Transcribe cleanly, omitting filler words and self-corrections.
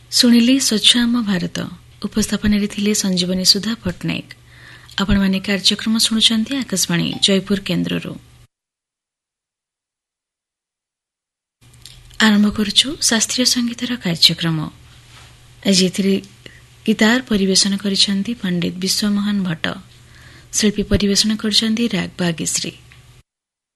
ଶୁଣିଲେ ସ୍ୱଚ୍ଛ ଆମ ଭାରତ ଉପସ୍ଥାପନରେ ଥିଲେ ସଞ୍ଜୀବନୀ ସୁଧା ପଟ୍ଟନାୟକ। ଆପଣମାନେ କାର୍ଯ୍ୟକ୍ରମ ଶୁଣୁଛନ୍ତି ଆକାଶବାଣୀ ଜୟପୁର କେନ୍ଦ୍ରରୁ। ଆରମ୍ଭ କରୁଛୁ ଶାସ୍ତ୍ରୀୟ ସଙ୍ଗୀତର କାର୍ଯ୍ୟକ୍ରମ। ଆଜି ଏଥିରେ ଗୀତାର ପରିବେଷଣ କରିଛନ୍ତି ପଣ୍ଡିତ ବିଶ୍ୱମୋହନ ଭଟ୍ଟ। ଶିଳ୍ପୀ ପରିବେଷଣ କରିଛନ୍ତି ରାଗ ବାଗେଶ୍ରୀ।